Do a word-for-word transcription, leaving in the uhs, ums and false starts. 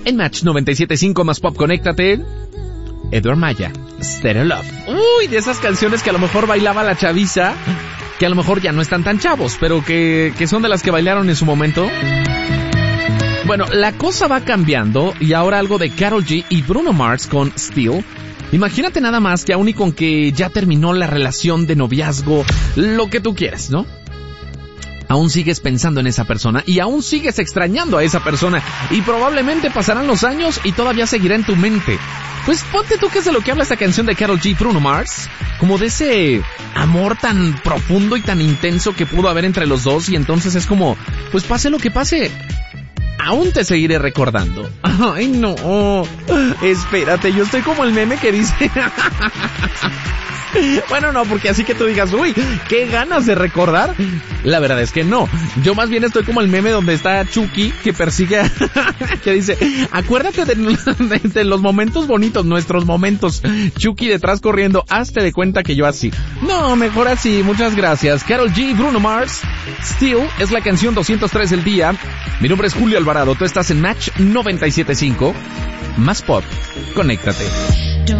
En Match noventa y siete punto cinco más pop, conéctate. Edward Maya, Stereo Love. Uy, de esas canciones que a lo mejor bailaba la chaviza, que a lo mejor ya no están tan chavos, pero que, que son de las que bailaron en su momento. Bueno, la cosa va cambiando y ahora algo de Karol G y Bruno Mars con Still. Imagínate nada más que aún y con que ya terminó la relación de noviazgo, lo que tú quieras, ¿no? Aún sigues pensando en esa persona y aún sigues extrañando a esa persona y probablemente pasarán los años y todavía seguirá en tu mente. Pues ponte tú que es de lo que habla esta canción de Karol G y Bruno Mars, como de ese amor tan profundo y tan intenso que pudo haber entre los dos, y entonces es como, pues pase lo que pase, aún te seguiré recordando. Ay, no, espérate, yo estoy como el meme que dice... Bueno, no, porque así que tú digas, uy, qué ganas de recordar. La verdad es que no. Yo más bien estoy como el meme donde está Chucky que persigue a... que dice, acuérdate de, de, de los momentos bonitos, nuestros momentos. Chucky detrás corriendo, hazte de cuenta que yo así. No, mejor así, muchas gracias. Karol G, Bruno Mars, Still es la canción doscientos tres del día. Mi nombre es Julio Alvarado, tú estás en Match noventa y siete punto cinco. Más pop, conéctate.